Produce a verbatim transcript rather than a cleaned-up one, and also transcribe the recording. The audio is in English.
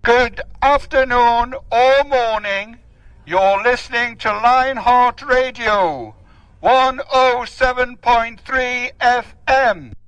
Good afternoon or morning. You're listening to Lionheart Radio, one oh seven point three F M.